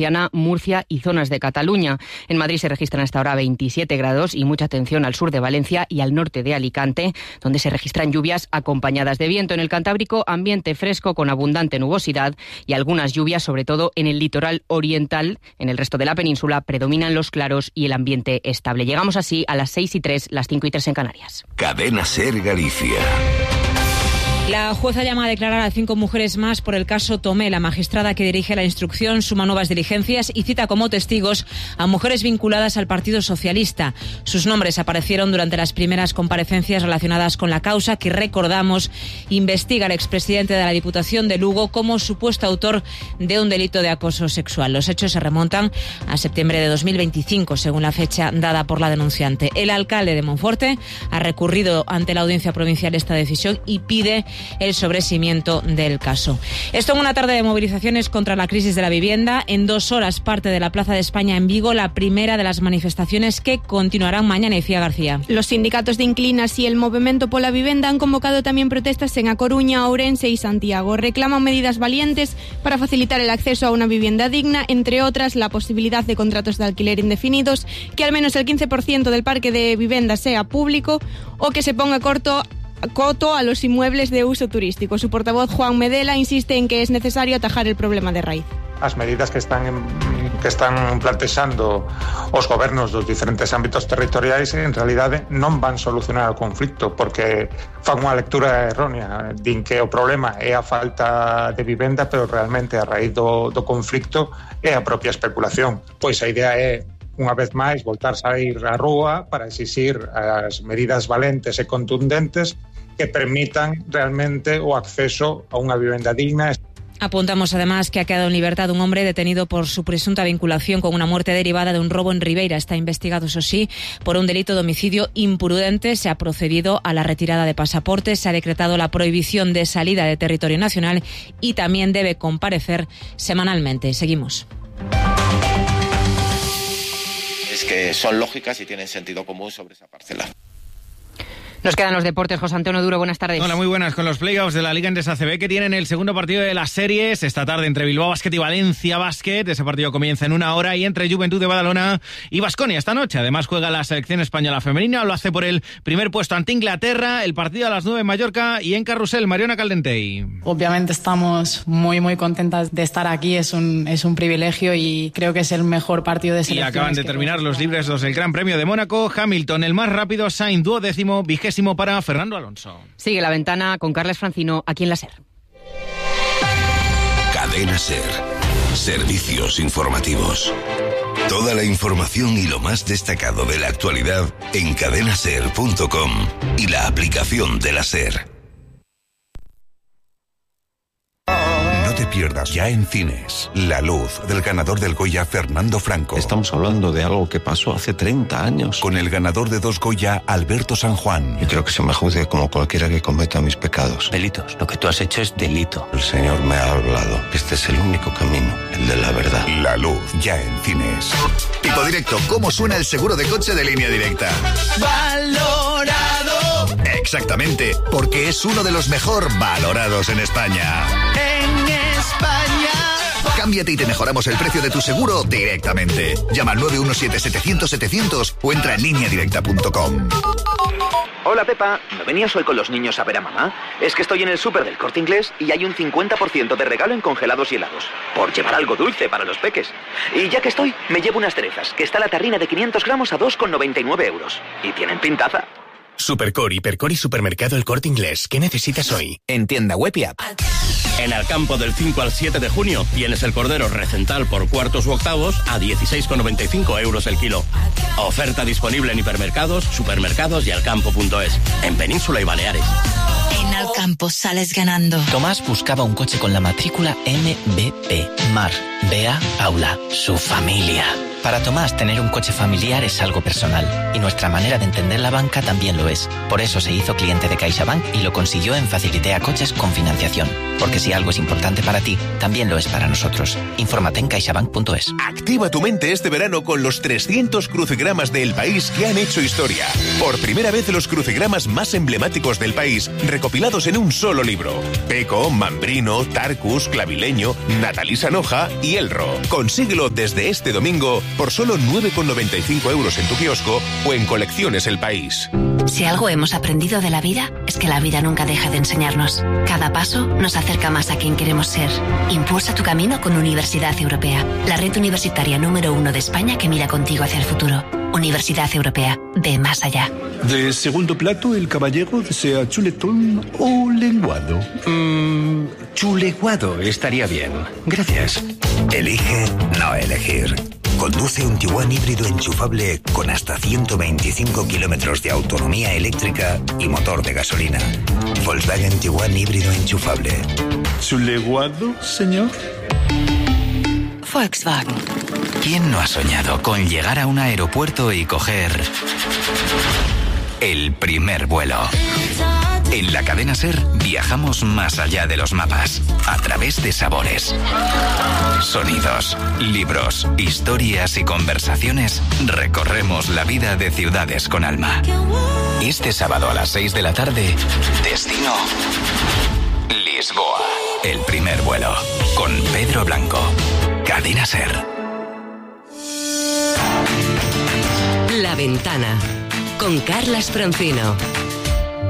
Valenciana, Murcia y zonas de Cataluña. En Madrid se registran hasta ahora 27 grados y mucha atención al sur de Valencia y al norte de Alicante, donde se registran lluvias acompañadas de viento. En el Cantábrico, ambiente fresco con abundante nubosidad y algunas lluvias, sobre todo en el litoral oriental. En el resto de la península predominan los claros y el ambiente estable. Llegamos así a las 6:03, las 5:03 en Canarias. Cadena SER Galicia. La jueza llama a declarar a 5 mujeres más por el caso Tomé. La magistrada que dirige la instrucción suma nuevas diligencias y cita como testigos a mujeres vinculadas al Partido Socialista. Sus nombres aparecieron durante las primeras comparecencias relacionadas con la causa que, recordamos, investiga al expresidente de la Diputación de Lugo como supuesto autor de un delito de acoso sexual. Los hechos se remontan a septiembre de 2025, según la fecha dada por la denunciante. El alcalde de Monforte ha recurrido ante la Audiencia Provincial esta decisión y pide el sobreseimiento del caso. Esto en una tarde de movilizaciones contra la crisis de la vivienda. En 2 horas parte de la Plaza de España en Vigo la primera de las manifestaciones que continuarán mañana. Icía García. Los sindicatos de Inclinas y el Movimento pola Vivenda han convocado también protestas en A Coruña, Ourense y Santiago. Reclaman medidas valientes para facilitar el acceso a una vivienda digna, entre otras la posibilidad de contratos de alquiler indefinidos, que al menos el 15% del parque de vivienda sea público o que se ponga coto a los inmuebles de uso turístico. Su portavoz, Juan Medela, insiste en que es necesario atajar el problema de raíz. As medidas que están plantexando os gobernos dos diferentes ámbitos territoriais en realidade non van solucionar o conflicto, porque fan unha lectura errónea, din que o problema é a falta de vivenda, pero realmente a raíz do conflicto é a propia especulación. Pois a idea é, unha vez máis, voltar a sair á rúa para exixir as medidas valentes e contundentes que permitan realmente o acceso a unha vivenda digna. Apuntamos además que ha quedado en libertad un hombre detenido por su presunta vinculación con una muerte derivada de un robo en Ribeira. Está investigado, eso sí, por un delito de homicidio imprudente. Se ha procedido a la retirada de pasaportes, se ha decretado la prohibición de salida de territorio nacional y también debe comparecer semanalmente. Seguimos. Es que son lógicas y tienen sentido común sobre esa parcela. Nos quedan los deportes. José Antonio Duro, buenas tardes. Hola, muy buenas. Con los playoffs de la Liga Endesa ACB que tienen el segundo partido de las series esta tarde entre Bilbao Basket y Valencia Basket. Ese partido comienza en 1 hora y entre Juventud de Badalona y Baskonia esta noche. Además juega la selección española femenina. Lo hace por el primer puesto ante Inglaterra. El partido a las 9 en Mallorca y en Carrusel. Mariona Caldentey. Obviamente estamos muy contentas de estar aquí. Es un privilegio y creo que es el mejor partido de selección. Y acaban de terminar los libres dos del Gran Premio de Mónaco. Hamilton, el más rápido. Sainz, 12º, 20º para Fernando Alonso. Sigue la ventana con Carles Francino aquí en la SER. Cadena SER. Servicios informativos. Toda la información y lo más destacado de la actualidad en cadenaser.com y la aplicación de la SER. No te pierdas ya en cines La Luz, del ganador del Goya Fernando Franco. Estamos hablando de algo que pasó hace 30 años. Con el ganador de 2 Goya, Alberto San Juan. Y creo que se me juzgue como cualquiera que cometa mis pecados. Delitos. Lo que tú has hecho es delito. El Señor me ha hablado. Este es el único camino, el de la verdad. La Luz, ya en cines. Tipo Directo, ¿cómo suena el seguro de coche de Línea Directa? ¡Valorado! Exactamente, porque es uno de los mejor valorados en España. En España. Cámbiate y te mejoramos el precio de tu seguro directamente. Llama al 917-700-700 o entra en lineadirecta.com. Hola Pepa, ¿no venías hoy con los niños a ver a mamá? Es que estoy en el súper del Corte Inglés y hay un 50% de regalo en congelados y helados. Por llevar algo dulce para los peques. Y ya que estoy, me llevo unas cerezas, que está la tarrina de 500 gramos a 2,99 euros. Y tienen pintaza. Supercore, Hipercore y Supermercado El Corte Inglés. ¿Qué necesitas hoy? En tienda web y app. En Alcampo del 5 al 7 de junio tienes el cordero recental por cuartos u octavos a 16,95 euros el kilo. Oferta disponible en hipermercados, supermercados y alcampo.es. En Península y Baleares. En Alcampo sales ganando. Tomás buscaba un coche con la matrícula MVP. Mar, Bea, Aula, su familia. Para Tomás, tener un coche familiar es algo personal, y nuestra manera de entender la banca también lo es. Por eso se hizo cliente de CaixaBank y lo consiguió en Facilitea Coches con financiación. Porque si algo es importante para ti, también lo es para nosotros. Infórmate en caixabank.es. Activa tu mente este verano con los 300 crucigramas del país que han hecho historia. Por primera vez los crucigramas más emblemáticos del país, recopilados juntados en un solo libro. Peco, Mambrino, Tarcus, Clavileño, Natalí Sanoja y Elro. Consíguelo desde este domingo por solo 9,95 € en tu kiosco o en Colecciones El País. Si algo hemos aprendido de la vida, es que la vida nunca deja de enseñarnos. Cada paso nos acerca más a quien queremos ser. Impulsa tu camino con Universidad Europea, la red universitaria número 1 de España que mira contigo hacia el futuro. Universidad Europea, ve más allá. De segundo plato, el caballero desea chuletón o lenguado. Chuleguado estaría bien. Gracias. Elige no elegir. Conduce un Tiguan híbrido enchufable con hasta 125 kilómetros de autonomía eléctrica y motor de gasolina. Volkswagen Tiguan híbrido enchufable. ¿Chuleguado, señor? Volkswagen. ¿Quién no ha soñado con llegar a un aeropuerto y coger el primer vuelo? En la cadena SER viajamos más allá de los mapas, a través de sabores, sonidos, libros, historias y conversaciones. Recorremos la vida de ciudades con alma. Este sábado a las 6 de la tarde, destino Lisboa. El primer vuelo, con Pedro Blanco. Cadena SER. La Ventana, con Carlas Francino.